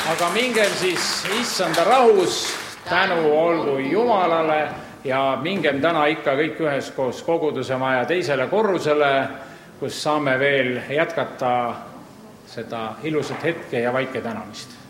Aga mingem siis issanda rahus, tänu olgu Jumalale ja mingem täna ikka kõik üheskoos koguduse maja teisele korrusele, kus saame veel jätkata seda ilusat hetke ja vaike tänamist.